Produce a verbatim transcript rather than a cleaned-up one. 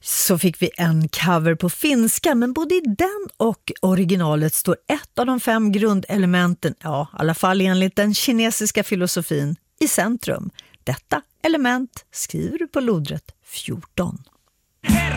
Så fick vi en cover på finska, men både i den och originalet står ett av de fem grundelementen, ja, i alla fall enligt den kinesiska filosofin, i centrum. Detta element skriver du på lodrätt fjorton. Herra